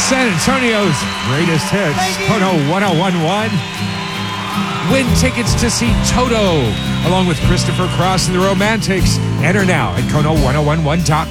San Antonio's greatest hits, Kono 1011. Win tickets to see Toto along with Christopher Cross and the Romantics. Enter now at Kono1011.com.